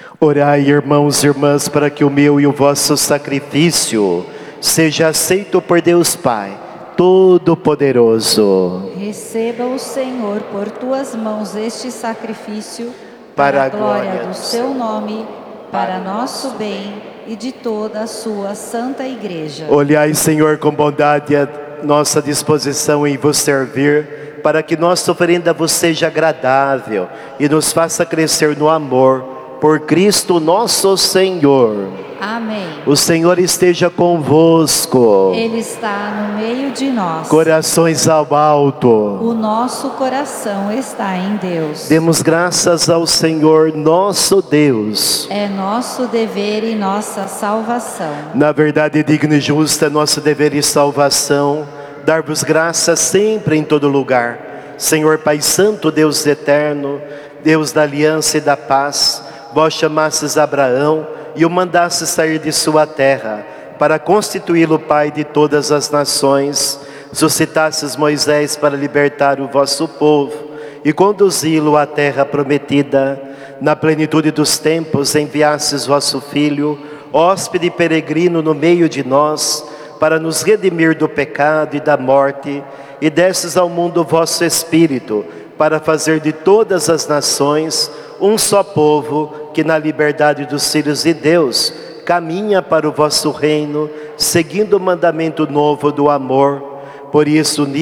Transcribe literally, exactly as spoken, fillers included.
Orai, irmãos e irmãs, para que o meu e o vosso sacrifício seja aceito por Deus Pai Todo-Poderoso. Receba o Senhor por tuas mãos este sacrifício, Para para a a glória glória do do seu nome, para nosso bem e de toda a sua santa Igreja. Olhai, Senhor, com bondade a nossa disposição em vos servir, para que nossa oferenda vos seja agradável e nos faça crescer no amor, por Cristo nosso Senhor. Amém. O Senhor esteja convosco. Ele está no meio de nós. Corações ao alto. O nosso coração está em Deus. Demos graças ao Senhor nosso Deus. É nosso dever e nossa salvação. Na verdade, digno e justo é nosso dever e salvação, dar-vos graças sempre em todo lugar. Senhor Pai Santo, Deus eterno, Deus da aliança e da paz, vós chamastes Abraão e o mandastes sair de sua terra, para constituí-lo Pai de todas as nações. Suscitastes Moisés para libertar o vosso povo e conduzi-lo à terra prometida. Na plenitude dos tempos enviastes vosso Filho, hóspede e peregrino no meio de nós, para nos redimir do pecado e da morte, e destes ao mundo o vosso Espírito, para fazer de todas as nações um só povo, que na liberdade dos filhos de Deus caminha para o vosso reino, seguindo o mandamento novo do amor. Por isso,